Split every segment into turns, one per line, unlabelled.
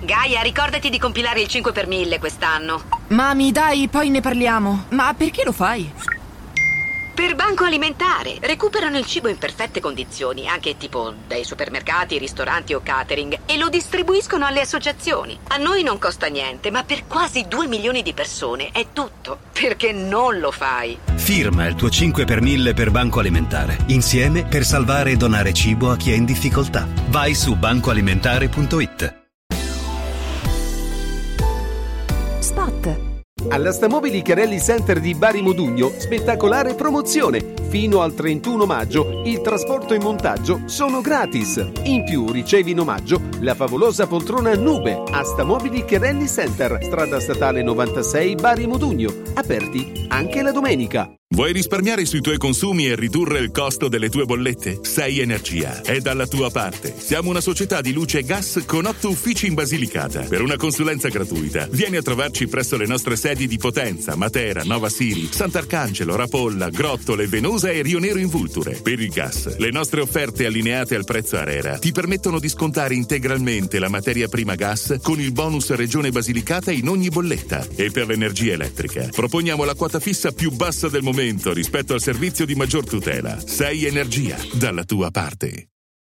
Gaia, ricordati di compilare il 5 per 1000 quest'anno.
Mami, dai, poi ne parliamo. Ma perché lo fai?
Per Banco Alimentare. Recuperano il cibo in perfette condizioni, anche tipo dai supermercati, ristoranti o catering, e lo distribuiscono alle associazioni. A noi non costa niente, ma per quasi 2 milioni di persone è tutto. Perché non lo fai?
Firma il tuo 5 per 1000 per Banco Alimentare. Insieme per salvare e donare cibo a chi è in difficoltà. Vai su bancoalimentare.it.
Spot.
Alla Stamobili Chiarelli Center di Bari Modugno, spettacolare promozione. Fino al 31 maggio il trasporto e montaggio sono gratis. In più ricevi in omaggio la favolosa poltrona Nube a Stamobili Chiarelli Center, strada statale 96 Bari Modugno. Aperti anche la domenica.
Vuoi risparmiare sui tuoi consumi e ridurre il costo delle tue bollette? Sei Energia è dalla tua parte. Siamo una società di luce e gas con 8 uffici in Basilicata. Per una consulenza gratuita, vieni a trovarci presso le nostre sedi di Potenza, Matera, Nova Siri, Sant'Arcangelo, Rapolla, Grottole, Venosa e Rio Nero in Vulture. Per il gas, le nostre offerte allineate al prezzo ARERA ti permettono di scontare integralmente la materia prima gas con il bonus Regione Basilicata in ogni bolletta. E per l'energia elettrica, proponiamo la quota fissa più bassa del momento rispetto al servizio di maggior tutela. Sei Energia, dalla tua parte.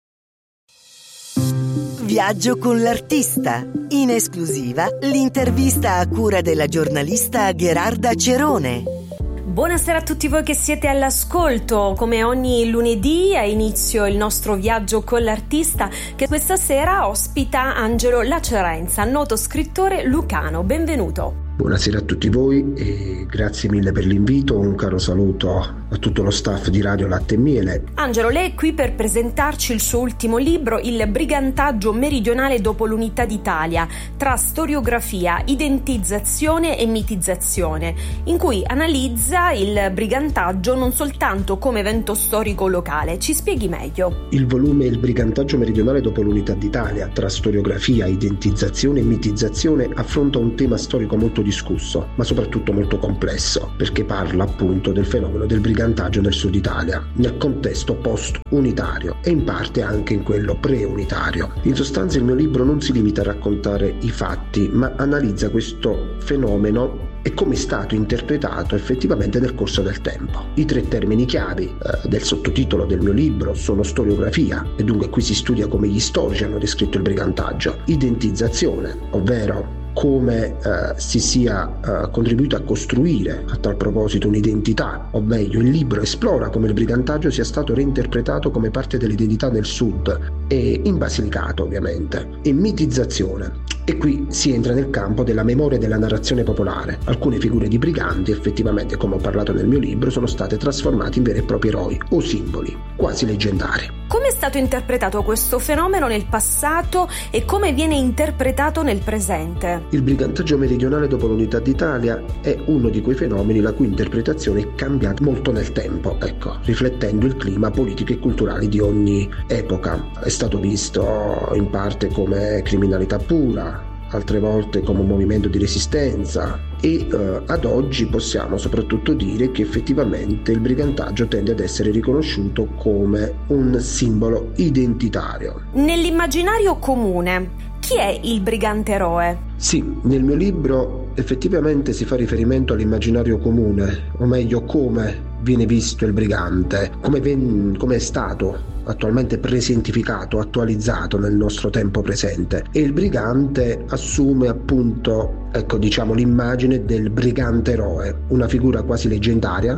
Viaggio con l'artista. In esclusiva, l'intervista a cura della giornalista Gherarda Cerone.
Buonasera a tutti voi che siete all'ascolto. Come ogni lunedì ha inizio il nostro viaggio con l'artista, che questa sera ospita Angelo Lacerenza, noto scrittore lucano. Benvenuto.
Buonasera a tutti voi e grazie mille per l'invito. Un caro saluto a tutto lo staff di Radio Latte e Miele.
Angelo, lei è qui per presentarci il suo ultimo libro, Il brigantaggio meridionale dopo l'unità d'Italia, tra storiografia, identizzazione e mitizzazione, in cui analizza il brigantaggio non soltanto come evento storico locale. Ci spieghi meglio.
Il volume Il brigantaggio meridionale dopo l'unità d'Italia, tra storiografia, identizzazione e mitizzazione affronta un tema storico molto discusso, ma soprattutto molto complesso, perché parla appunto del fenomeno del brigantaggio nel sud Italia, nel contesto post-unitario e in parte anche in quello pre-unitario. In sostanza il mio libro non si limita a raccontare i fatti, ma analizza questo fenomeno e come è stato interpretato effettivamente nel corso del tempo. I 3 termini chiavi del sottotitolo del mio libro sono storiografia, e dunque qui si studia come gli storici hanno descritto il brigantaggio, identizzazione, ovvero come si sia contribuito a costruire a tal proposito un'identità, o meglio il libro esplora come il brigantaggio sia stato reinterpretato come parte dell'identità del sud e in Basilicata ovviamente, e mitizzazione. E qui si entra nel campo della memoria e della narrazione popolare. Alcune figure di briganti effettivamente, come ho parlato nel mio libro, sono state trasformate in veri e propri eroi o simboli, quasi leggendari.
Come è stato interpretato questo fenomeno nel passato e come viene interpretato nel presente?
Il brigantaggio meridionale dopo l'unità d'Italia è uno di quei fenomeni la cui interpretazione è cambiata molto nel tempo, riflettendo il clima politico e culturale di ogni epoca. È stato visto in parte come criminalità pura, altre volte come un movimento di resistenza e ad oggi possiamo soprattutto dire che effettivamente il brigantaggio tende ad essere riconosciuto come un simbolo identitario.
Nell'immaginario comune, chi è il brigante eroe?
Sì, nel mio libro effettivamente si fa riferimento all'immaginario comune, o meglio come viene visto il brigante, come è stato attualmente presentificato, attualizzato nel nostro tempo presente. E il brigante assume appunto, l'immagine del brigante eroe, una figura quasi leggendaria,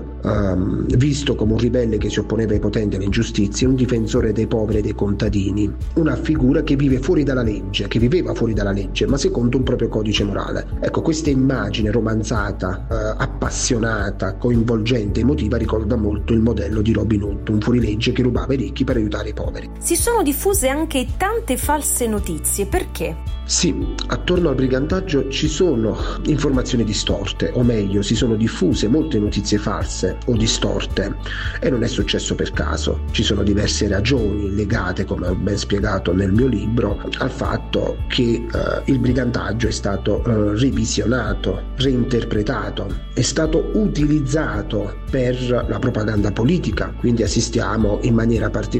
visto come un ribelle che si opponeva ai potenti e alle ingiustizie, un difensore dei poveri e dei contadini, una figura che viveva fuori dalla legge, ma secondo un proprio codice morale. Questa immagine romanzata, appassionata, coinvolgente, emotiva ricorda molto il modello di Robin Hood, un fuorilegge che rubava ai ricchi per aiutare i poveri.
Si sono diffuse anche tante false notizie, perché?
Sì, attorno al brigantaggio ci sono informazioni distorte, o meglio, si sono diffuse molte notizie false o distorte, e non è successo per caso. Ci sono diverse ragioni legate, come ho ben spiegato nel mio libro, al fatto che il brigantaggio è stato revisionato, reinterpretato, è stato utilizzato per la propaganda politica, quindi assistiamo in maniera particolare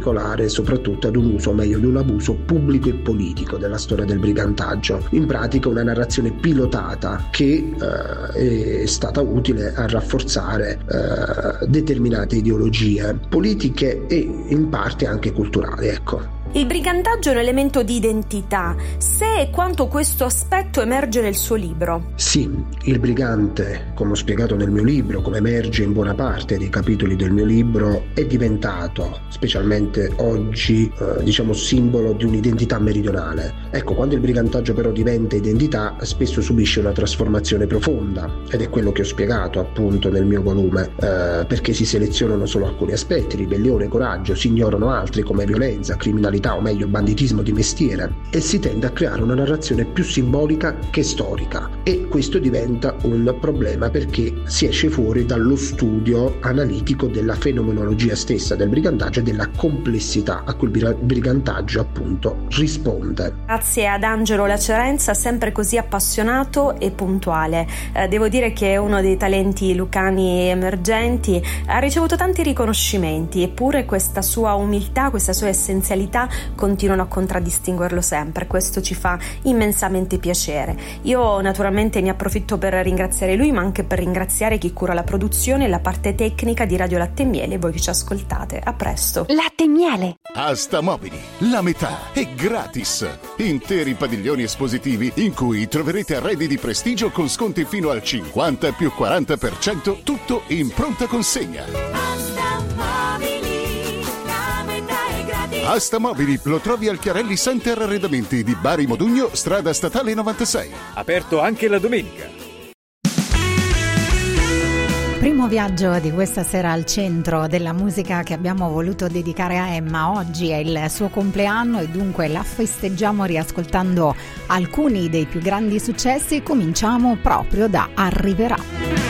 particolare soprattutto ad un uso, o meglio ad un abuso pubblico e politico della storia del brigantaggio. In pratica una narrazione pilotata che è stata utile a rafforzare determinate ideologie politiche e in parte anche culturali, ecco.
Il brigantaggio è un elemento di identità. Se e quanto questo aspetto emerge nel suo libro?
Sì, il brigante, come ho spiegato nel mio libro, come emerge in buona parte dei capitoli del mio libro, è diventato, specialmente oggi, simbolo di un'identità meridionale. Ecco, quando il brigantaggio però diventa identità, spesso subisce una trasformazione profonda, ed è quello che ho spiegato appunto nel mio volume, perché si selezionano solo alcuni aspetti, ribellione, coraggio, si ignorano altri come violenza, criminalità, o meglio banditismo di mestiere, e si tende a creare una narrazione più simbolica che storica, e questo diventa un problema perché si esce fuori dallo studio analitico della fenomenologia stessa del brigantaggio e della complessità a cui il brigantaggio appunto risponde.
Grazie ad Angelo Lacerenza, sempre così appassionato e puntuale. Devo dire che è uno dei talenti lucani emergenti, ha ricevuto tanti riconoscimenti, eppure questa sua umiltà, questa sua essenzialità continuano a contraddistinguerlo sempre. Questo ci fa immensamente piacere. Io naturalmente ne approfitto per ringraziare lui, ma anche per ringraziare chi cura la produzione e la parte tecnica di Radio Latte e Miele e voi che ci ascoltate. A presto.
Latte e Miele.
Asta Mobili, la metà è gratis. Interi padiglioni espositivi in cui troverete arredi di prestigio con sconti fino al 50 più 40%, tutto in pronta consegna. Asta Mobili lo trovi al Chiarelli Center Arredamenti di Bari Modugno, strada statale 96.
Aperto anche la domenica.
Primo viaggio di questa sera al centro della musica che abbiamo voluto dedicare a Emma. Oggi è il suo compleanno e dunque la festeggiamo riascoltando alcuni dei più grandi successi. Cominciamo proprio da Arriverà.